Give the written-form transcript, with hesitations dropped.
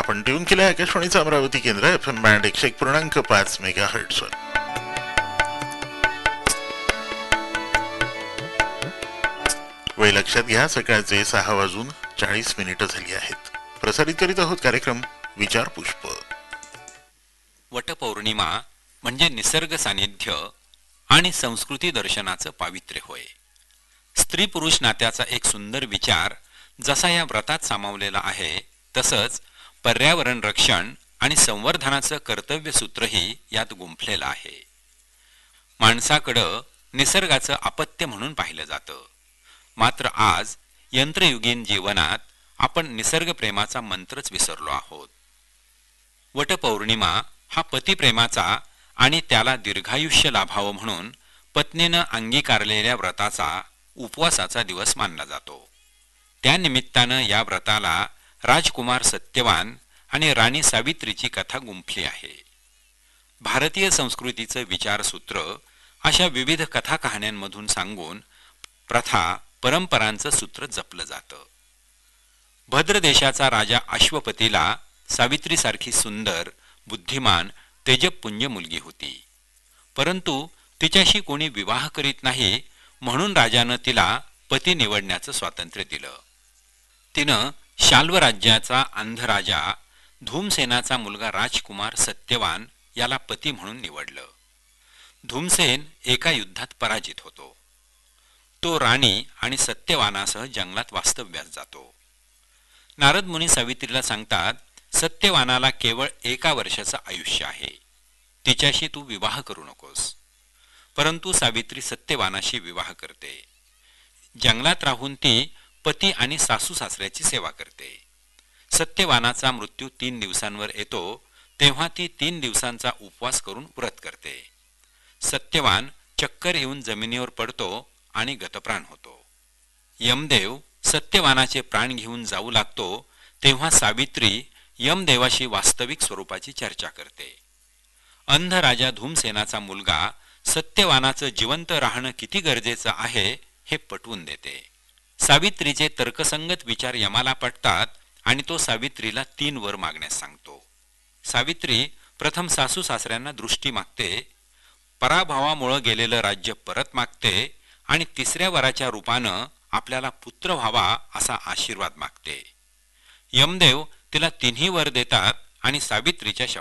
आपण ट्यून केलं आकाशवाणीचं अमरावती केंद्र FM बँड 101.5 मेगाहर्ट्झवर. वेळ लक्षात घ्या, सकाळचे 6:40 झाली आहेत. प्रसारित करीत आहोत कार्यक्रम विचार पुष्प. वटपौर्णिमा म्हणजे निसर्ग सानिध्य आणि संस्कृती दर्शनाचं पावित्र्य होय. स्त्री पुरुष नात्याचा एक सुंदर विचार जसा या व्रतात सामावलेला आहे, तसंच पर्यावरण रक्षण आणि संवर्धनाचं कर्तव्य सूत्रही यात गुंफलेलं आहे. माणसाकडं निसर्गाचं अपत्य म्हणून पाहिलं जातं, मात्र आज यंत्रयुगीन जीवनात आपण निसर्ग प्रेमाचा मंत्रच विसरलो आहोत. वटपौर्णिमा हा पतिप्रेमाचा आणि त्याला दीर्घायुष्य लाभावं म्हणून पत्नीनं अंगीकारलेल्या व्रताचा उपवासाचा दिवस मानला जातो. त्यानिमित्तानं या व्रताला राजकुमार सत्यवान आणि राणी सावित्रीची कथा गुंफली आहे. भारतीय संस्कृतीचं विचारसूत्र अशा विविध कथा कहाण्यांमधून सांगून प्रथा परंपरांचं सूत्र जपलं जातं. भद्र देशाचा राजा अश्वपतीला सावित्रीसारखी सुंदर, बुद्धिमान, तेजपुंज मुलगी होती. परंतु तिच्याशी कोणी विवाह करीत नाही म्हणून राजानं तिला पती निवडण्याचं स्वातंत्र्य दिलं. तिनं शाल्व राज्याचा अंधराजा धूमसेनाचा मुलगा राजकुमार सत्यवान याला पती म्हणून निवडलं. धूमसेन एका युद्धात पराजित होतो. तो राणी आणि सत्यवानासह जंगलात वास्तव्यास जातो. नारद मुनी सावित्रीला सांगतात, सत्यवानाला केवळ 1 वर्षाचं आयुष्य आहे, तिच्याशी तू विवाह करू नकोस. परंतु सावित्री सत्यवानाशी विवाह करते. जंगलात राहून ती पती आणि सासू सासऱ्याची सेवा करते. सत्यवानाचा मृत्यू 3 दिवसांवर येतो, तेव्हा ती 3 दिवसांचा उपवास करून व्रत करते. सत्यवान चक्कर येऊन जमिनीवर पडतो आणि गतप्राण होतो. यमदेव सत्यवानाचे प्राण घेऊन जाऊ लागतो, तेव्हा सावित्री यमदेवाशी वास्तविक स्वरूपाची चर्चा करते. अंध राजा धूमसेनाचा मुलगा सत्यवानाचं जिवंत राहणं किती गरजेचं आहे हे पटवून देते. सावित्रीचे तर्कसंगत विचार यमाला पटतात आणि तो सावित्रीला 3 वर मागण्यास सांगतो. सावित्री प्रथम सासू सासऱ्यांना दृष्टी मागते, पराभवामुळे गेलेलं राज्य परत मागते आणि 3ऱ्या वराच्या रूपानं आपल्याला पुत्र व्हावा असा आशीर्वाद मागते. यमदेव तिला 3ही वर देतात आणि सावित्रीच्या